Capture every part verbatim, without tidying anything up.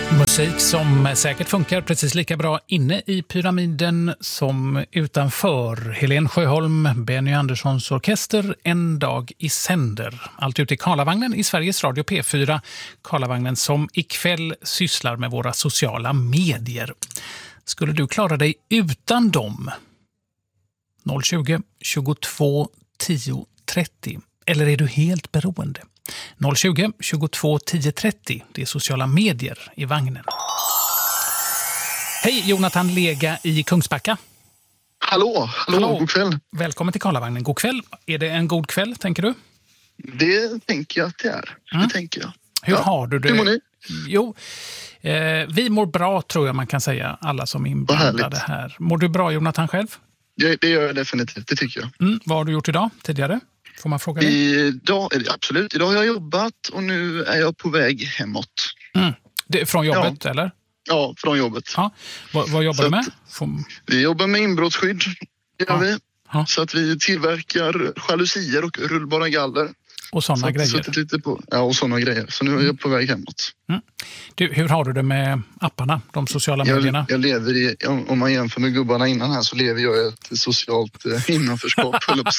Musik som säkert funkar precis lika bra inne i pyramiden som utanför. Helen Sjöholm, Benny Anderssons orkester, En dag i sänder. Allt ute i Karlavagnen i Sveriges Radio P fyra. Karlavagnen som ikväll sysslar med våra sociala medier. Skulle du klara dig utan dem? noll tjugo, tjugotvå, tio, trettio. Eller är du helt beroende? noll tjugo, tjugotvå, tio, trettio. Det är sociala medier i vagnen. Hej, Jonathan Lega i Kungsbacka. Hallå, hallå, hallå. God kväll. Välkommen till Karlavagnen. God kväll. Är det en god kväll, tänker du? Det tänker jag att det är. Mm. Det tänker jag. Hur ja. har du det? Hur mår ni? Jo, eh, vi mår bra tror jag man kan säga. Alla som är inblandade här. Mår du bra, Jonathan, själv? Ja, det gör jag definitivt, det tycker jag. Mm. Vad har du gjort idag, tidigare? Får man fråga dig? Idag, absolut, idag har jag jobbat och nu är jag på väg hemåt. Mm. Det, från jobbet, ja. eller? Ja, från jobbet. Ja. Vad, vad jobbar så du med? Får... Vi jobbar med inbrottsskydd, gör ja. vi. Ja. Så att vi tillverkar jalusier och rullbara galler. Och sådana grejer. Lite på, ja, och sådana grejer. Så nu är jag på väg hemåt. Mm. Du, hur har du det med apparna, de sociala medierna? Jag, jag lever i, om man jämför med gubbarna innan här så lever jag i ett socialt eh, innanförskap.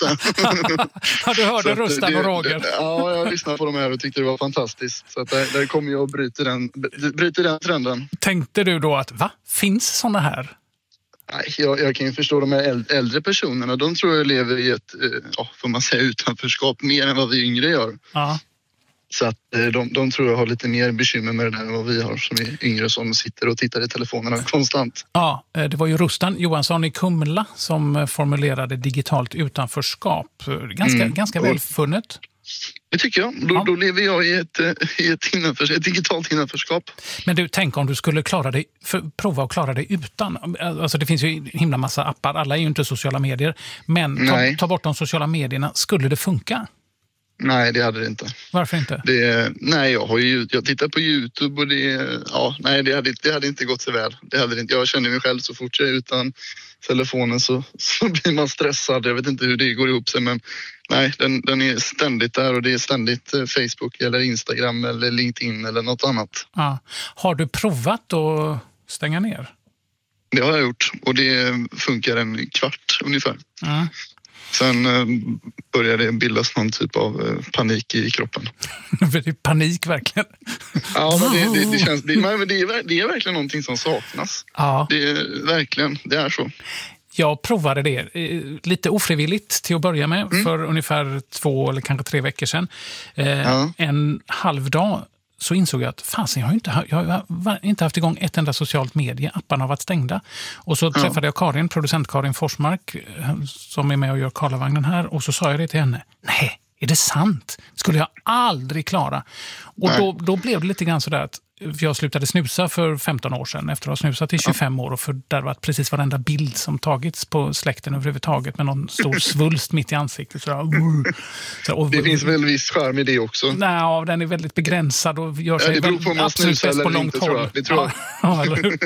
Ja, du hörde Rustan och Roger. Ja, jag lyssnade på dem här och tyckte det var fantastiskt. Så att där, där kommer jag och bryter den, bryter den trenden. Tänkte du då att, va? Finns sådana här? Nej, jag, jag kan ju förstå de här äldre personerna. De tror jag lever i ett, ja, får man säga, utanförskap mer än vad vi yngre gör. Ja. Så att de, de tror jag har lite mer bekymmer med det där än vad vi har som är yngre som sitter och tittar i telefonerna konstant. Ja, det var ju Rustan Johansson i Kumla som formulerade digitalt utanförskap. Ganska, mm. ganska välfunnet. Det tycker jag. Då, ja. då lever jag i ett, i ett, innanför, ett digitalt innanförskap. Men du, tänk om du skulle klara dig, för, prova att klara dig utan. Alltså det finns ju himla massa appar. Alla är ju inte sociala medier. Men ta, ta bort de sociala medierna. Skulle det funka? Nej, det hade det inte. Varför inte? Det, nej, jag har ju jag tittar på YouTube och det, ja, nej, det hade, det hade inte gått så väl. Det hade inte, jag känner mig själv så fort jag är utan telefonen så, så blir man stressad. Jag vet inte hur det går ihop sig, men nej, den, den är ständigt där och det är ständigt Facebook eller Instagram eller LinkedIn eller något annat. Ja. Har du provat att stänga ner? Det har jag gjort och det funkar en kvart ungefär. Mm. Sen började det bildas någon typ av panik i kroppen. Det är panik verkligen. Ja, men det, det, det, känns, det, men det, är, det är verkligen någonting som saknas. Ja. Det är verkligen, det är så. Jag provade det lite ofrivilligt till att börja med mm. för ungefär två eller kanske tre veckor sedan. Eh, ja. En halv dag så insåg jag att fasen, jag har inte, jag har inte haft igång ett enda socialt medie. Apparna har varit stängda. Och så träffade ja. jag Karin, producent Karin Forsmark, som är med och gör Karlavagnen här. Och så sa jag det till henne. Nej, är det sant? Skulle jag aldrig klara. Och då, då blev det lite grann sådär att jag slutade snusa för femton år sedan efter att ha snusat i tjugofem år och för där var precis varenda bild som tagits på släkten överhuvudtaget med någon stor svulst mitt i ansiktet. Så, så, och, det finns väl viss charm i det också? Nej, den är väldigt begränsad och gör sig ja, det beror på om man snusar eller på långt inte, håll. tror jag. Det tror jag. Ja, eller hur?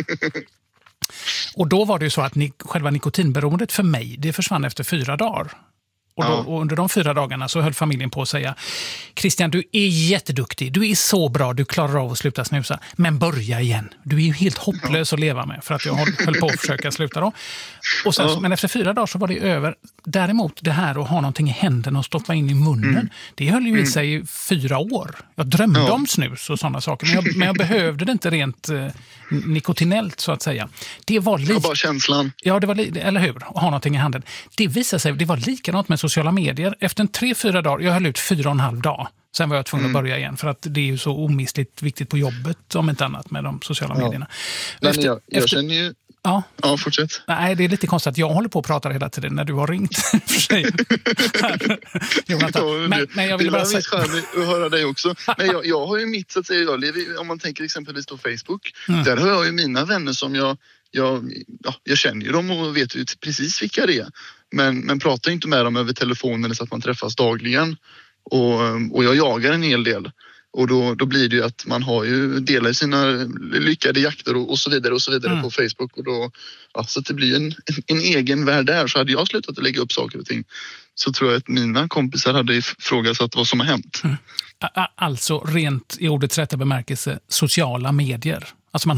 Och då var det ju så att ni, själva nikotinberoendet för mig, det försvann efter fyra dagar. Och, då, ja. och under de fyra dagarna så höll familjen på att säga: Christian, du är jätteduktig, du är så bra, du klarar av att sluta snusa, men börja igen. Du är ju helt hopplös ja. att leva med, för att jag höll på att försöka sluta då. Och sen, ja. Men efter fyra dagar så var det över. Däremot det här att ha någonting i händerna och stoppa in i munnen, mm. det höll ju i sig i fyra år. Jag drömde ja. om snus och sådana saker, men jag, men jag behövde det inte rent eh, nikotinellt så att säga. Det var lite... bara känslan. Ja, det var li... eller hur? Att ha någonting i handen. Det visade sig, det var likadant med sociala medier. Efter en tre, fyra dagar, jag höll ut fyra och en halv dag. Sen var jag tvungen mm. att börja igen för att det är ju så omistligt viktigt på jobbet om inte annat med de sociala ja. medierna. Men efter, jag, jag efter... känner ju... Ja. ja, fortsätt. Nej, det är lite konstigt att jag håller på att prata hela tiden när du har ringt. för sig. Jonathan. Ja, men, men jag vill det bara säga... att höra dig också. Men jag, jag har ju mitt, så att säga, jag lever, om man tänker exempelvis på Facebook, mm. där har jag ju mina vänner som jag, jag, ja, jag känner ju dem och vet ju precis vilka det är. Men, men pratar inte med dem över telefon eller så att man träffas dagligen. Och, och jag jagar en hel del. Och då, då blir det ju att man har ju delar sina lyckade jakter och, och så vidare och så vidare mm. på Facebook. Och då, ja, så att det blir en, en, en egen värld där. Så hade jag slutat att lägga upp saker och ting, så tror jag att mina kompisar hade ifrågasatt vad som har hänt. Mm. Alltså rent i ordets rätta bemärkelse sociala medier.